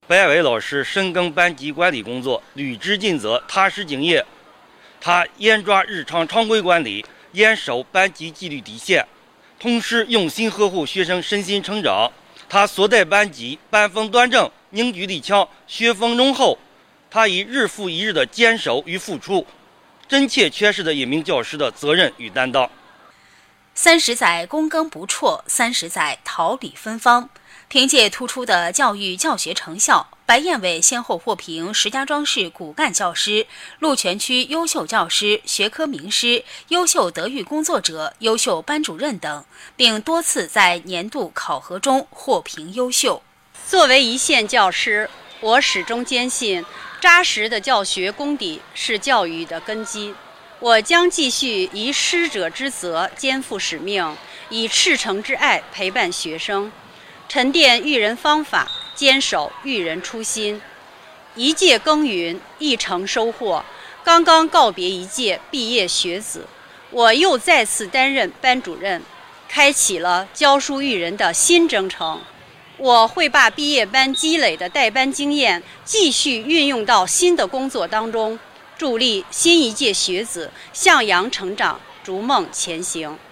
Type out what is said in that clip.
白伟老师深耕班级管理工作，履职尽责，踏实敬业。他严抓日常常规管理，严守班级纪律底线，同时用心呵护学生身心成长。他所在班级班风端正，凝聚力强，学风浓厚。他以日复一日的坚守与付出，真切诠释了一名教师的责任与担当。 30载躬耕不辍，30载桃李芬芳。凭借突出的教育教学成效，白燕伟先后获评石家庄市骨干教师、鹿泉区优秀教师、学科名师、优秀德育工作者、优秀班主任等，并多次在年度考核中获评优秀。 作为一线教师，我始终坚信，扎实的教学功底是教育的根基。我将继续以师者之责肩负使命，以赤诚之爱陪伴学生，沉淀育人方法，坚守育人初心。一届耕耘，一城收获。刚刚告别一届毕业学子，我又再次担任班主任，开启了教书育人的新征程。我会把毕业班积累的带班经验继续运用到新的工作当中，助力新一届学子向阳成长，逐梦前行。